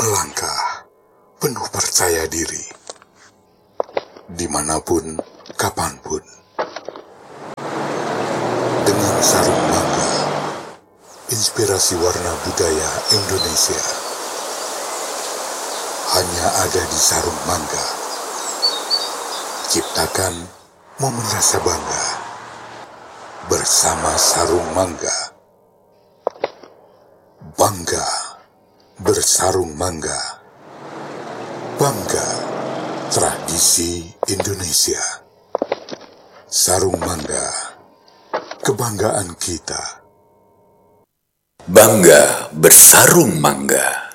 melangkah penuh percaya diri, dimanapun, kapanpun. Dengan sarung mangga, inspirasi warna budaya Indonesia hanya ada di sarung mangga. Ciptakan momen rasa bangga bersama sarung mangga. Bangga bersarung mangga. Bangga tradisi Indonesia. Sarung mangga, kebanggaan kita. Bangga bersarung mangga.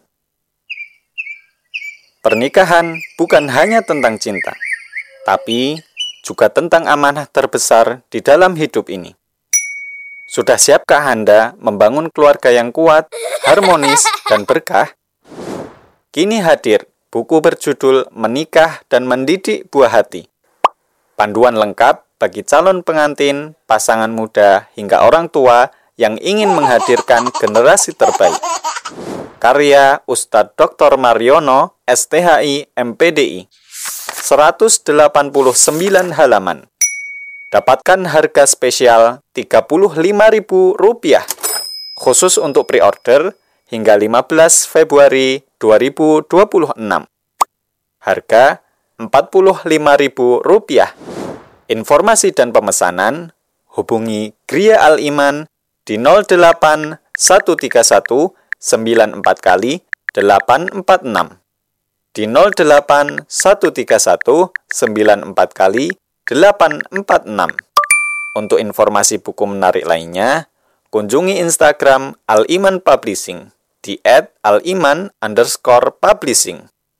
Pernikahan bukan hanya tentang cinta, tapi juga tentang amanah terbesar di dalam hidup ini. Sudah siapkah Anda membangun keluarga yang kuat, harmonis, dan berkah? Kini hadir buku berjudul Menikah dan Mendidik Buah Hati. Panduan lengkap bagi calon pengantin, pasangan muda, hingga orang tua yang ingin menghadirkan generasi terbaik. Karya Ustadz Dr. Mariono, STHI, MPDI. 189 halaman. Dapatkan harga spesial Rp35.000 khusus untuk pre-order hingga 15 Februari 2026. Harga Rp45.000. Informasi dan pemesanan hubungi Gria Al-Iman di 08 131 94 kali 846. Di 08 131 94 kali 846. Untuk informasi buku menarik lainnya, kunjungi Instagram Al-Iman Publishing di @aliman_publishing.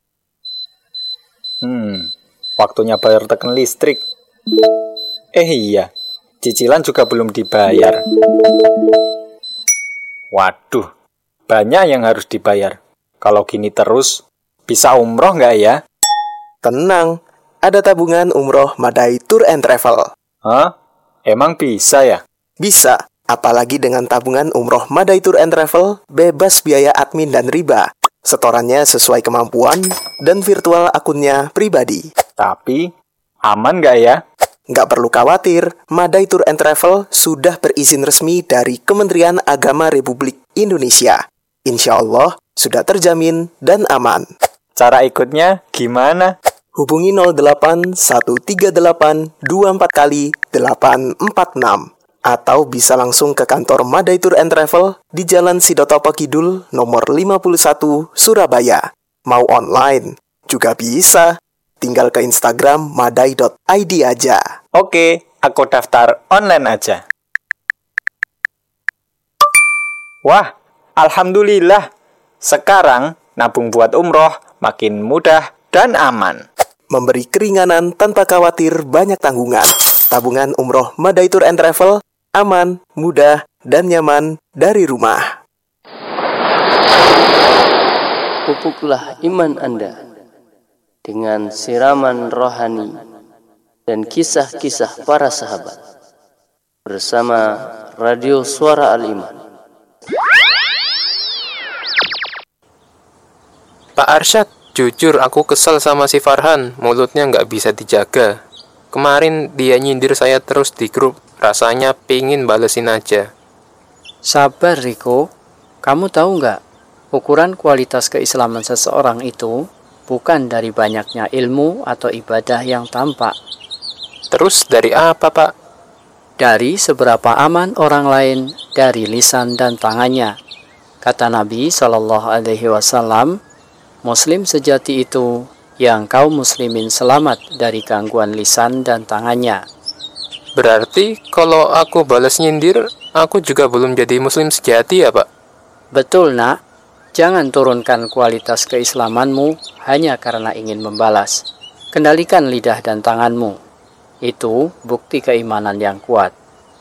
Waktunya bayar tekan listrik. Iya, cicilan juga belum dibayar. Waduh, banyak yang harus dibayar. Kalau gini terus, bisa umroh nggak ya? Tenang, ada tabungan umroh Madai Tour and Travel. Hah? Emang bisa ya? Bisa, apalagi dengan tabungan umroh Madai Tour and Travel, bebas biaya admin dan riba. Setorannya sesuai kemampuan dan virtual akunnya pribadi. Tapi, aman nggak ya? Nggak perlu khawatir, Madai Tour and Travel sudah berizin resmi dari Kementerian Agama Republik Indonesia. Insya Allah, sudah terjamin dan aman. Cara ikutnya gimana? Hubungi 08 138 24 kali 846 atau bisa langsung ke kantor Madai Tour and Travel di Jalan Sidotopo Kidul nomor 51 Surabaya. Mau online juga bisa. Tinggal ke Instagram madai.id aja. Oke, aku daftar online aja. Wah, alhamdulillah. Sekarang nabung buat umroh makin mudah dan aman. Memberi keringanan tanpa khawatir banyak tanggungan. Tabungan umroh Madai Tour and Travel, aman, mudah, dan nyaman dari rumah. Pupuklah iman Anda dengan siraman rohani dan kisah-kisah para sahabat bersama Radio Suara Al-Iman. Pak Arsyad, jujur aku kesel sama si Farhan, mulutnya nggak bisa dijaga. Kemarin dia nyindir saya terus di grup, rasanya pingin balesin aja. Sabar Riko, kamu tahu nggak, ukuran kualitas keislaman seseorang itu bukan dari banyaknya ilmu atau ibadah yang tampak. Terus dari apa, Pak? Dari seberapa aman orang lain dari lisan dan tangannya. Kata Nabi SAW, Muslim sejati itu yang kaum muslimin selamat dari gangguan lisan dan tangannya. Berarti kalau aku balas nyindir, aku juga belum jadi muslim sejati ya, Pak? Betul, nak. Jangan turunkan kualitas keislamanmu hanya karena ingin membalas. Kendalikan lidah dan tanganmu. Itu bukti keimanan yang kuat.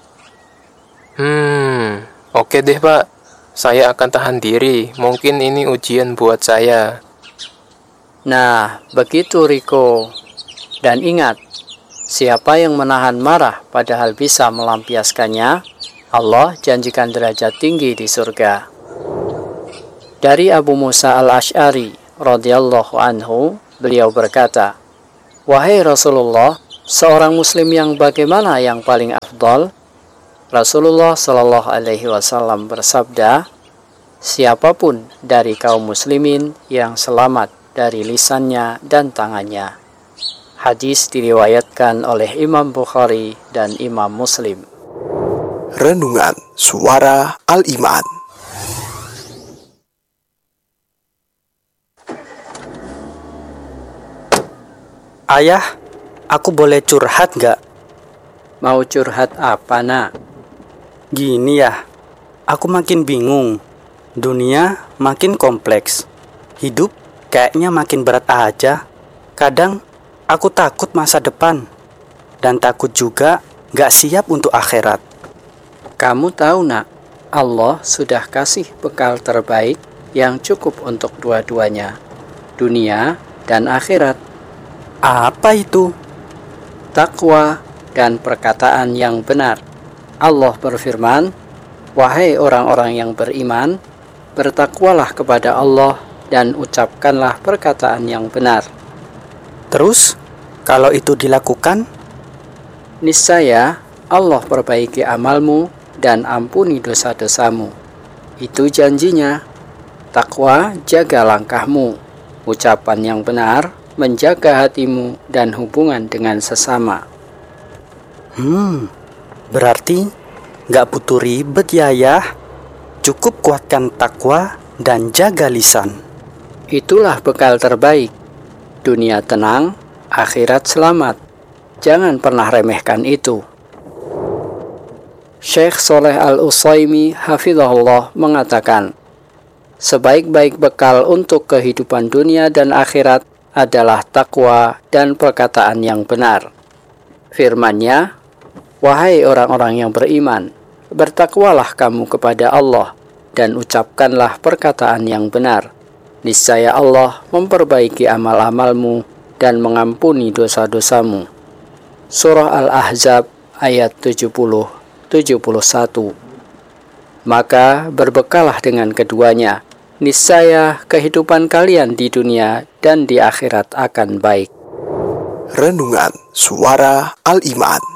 Oke deh, Pak. Saya akan tahan diri. Mungkin ini ujian buat saya. Nah, begitu Riko. Dan ingat, siapa yang menahan marah padahal bisa melampiaskannya, Allah janjikan derajat tinggi di surga. Dari Abu Musa al-Ash'ari radhiyallahu anhu, beliau berkata, "Wahai Rasulullah, seorang muslim yang bagaimana yang paling afdal?" Rasulullah Shallallahu alaihi wasallam bersabda, "Siapapun dari kaum muslimin yang selamat dari lisannya dan tangannya." Hadis diriwayatkan oleh Imam Bukhari dan Imam Muslim. Renungan Suara Al-Iman. Ayah, aku boleh curhat gak? Mau curhat apa, Nak? Gini ya, aku makin bingung. Dunia makin kompleks. Hidup kayaknya makin berat aja. Kadang aku takut masa depan. Dan takut juga gak siap untuk akhirat. Kamu tahu, Nak, Allah sudah kasih bekal terbaik yang cukup untuk dua-duanya, dunia dan akhirat. Apa itu? Takwa dan perkataan yang benar. Allah berfirman, "Wahai orang-orang yang beriman, bertakwalah kepada Allah dan ucapkanlah perkataan yang benar." Terus, kalau itu dilakukan, niscaya Allah perbaiki amalmu dan ampuni dosa-dosamu. Itu janjinya. Takwa jaga langkahmu, ucapan yang benar menjaga hatimu dan hubungan dengan sesama. Berarti gak butuh ribet ya. Cukup kuatkan takwa dan jaga lisan. Itulah bekal terbaik. Dunia tenang, akhirat selamat. Jangan pernah remehkan itu. Syekh Saleh Al-Utsaimin hafizahullah mengatakan, sebaik-baik bekal untuk kehidupan dunia dan akhirat adalah takwa dan perkataan yang benar. Firman-Nya, "Wahai orang-orang yang beriman, bertakwalah kamu kepada Allah dan ucapkanlah perkataan yang benar. Niscaya Allah memperbaiki amal-amalmu dan mengampuni dosa-dosamu." Surah Al-Ahzab ayat 70-71. Maka berbekalah dengan keduanya. Niscaya kehidupan kalian di dunia dan di akhirat akan baik. Renungan Suara Al-Iman.